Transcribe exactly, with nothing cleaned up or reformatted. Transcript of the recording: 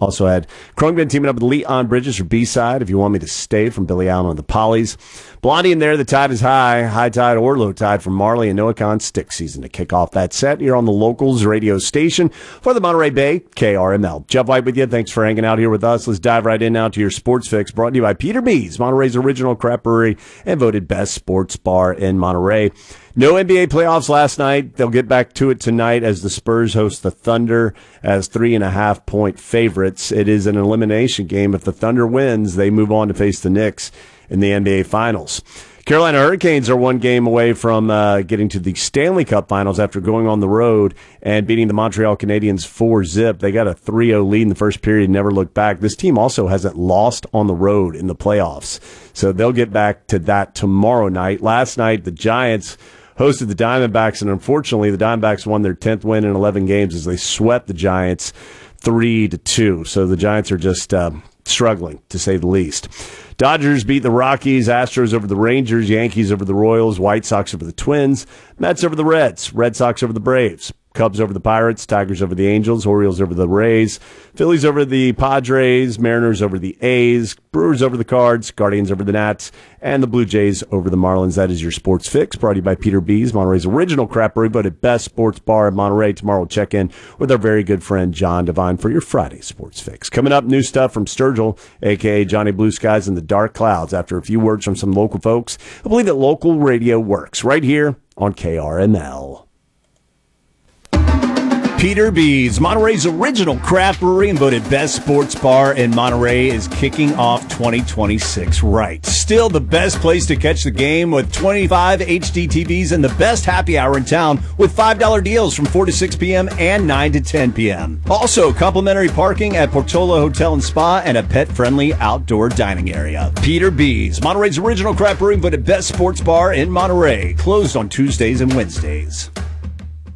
Also had Krungman teaming up with Leon Bridges for B-Side, If You Want Me to Stay, from Billy Allen and the Pollies. Blondie in there, The Tide is High, High Tide or Low Tide from Marley and Noacon, Stick Season to kick off that set here on the Locals radio station for the Monterey Bay, K R M L. Jeff White with you. Thanks for hanging out here with us. Let's dive right in now to your Sports Fix, brought to you by Peter B's, Monterey's original craft brewery and voted best sports bar in Monterey. No N B A playoffs last night. They'll get back to it tonight as the Spurs host the Thunder as three and a half point favorites. It is an elimination game. If the Thunder wins, they move on to face the Knicks in the N B A Finals. Carolina Hurricanes are one game away from uh, getting to the Stanley Cup Finals after going on the road and beating the Montreal Canadiens four zip. They got a three oh lead in the first period and never looked back. This team also hasn't lost on the road in the playoffs, so they'll get back to that tomorrow night. Last night, the Giants hosted the Diamondbacks, and unfortunately, the Diamondbacks won their tenth win in eleven games as they swept the Giants three to two. So the Giants are just uh, struggling, to say the least. Dodgers beat the Rockies, Astros over the Rangers, Yankees over the Royals, White Sox over the Twins, Mets over the Reds, Red Sox over the Braves, Cubs over the Pirates, Tigers over the Angels, Orioles over the Rays, Phillies over the Padres, Mariners over the A's, Brewers over the Cards, Guardians over the Nats, and the Blue Jays over the Marlins. That is your Sports Fix, brought to you by Peter B's, Monterey's original crap brewery, but at best sports bar in Monterey. Tomorrow we'll check in with our very good friend John Devine for your Friday Sports Fix. Coming up, new stuff from Sturgill, a k a. Johnny Blue Skies and the Dark Clouds. After a few words from some local folks, I believe that local radio works right here on K R M L. Peter B's, Monterey's original craft brewery and voted best sports bar in Monterey, is kicking off twenty twenty-six right. Still the best place to catch the game with twenty-five H D T Vs and the best happy hour in town with five dollar deals from four to six p.m. and nine to ten p.m. Also, complimentary parking at Portola Hotel and Spa and a pet-friendly outdoor dining area. Peter B's, Monterey's original craft brewery and voted best sports bar in Monterey. Closed on Tuesdays and Wednesdays.